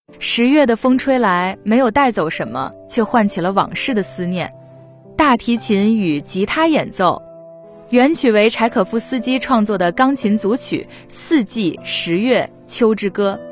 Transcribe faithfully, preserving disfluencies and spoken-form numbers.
十月的风吹来，没有带走什么，却唤起了往事的思念。大提琴与吉他演奏，原曲为柴可夫斯基创作的钢琴组曲《四季》《十月》《秋之歌》。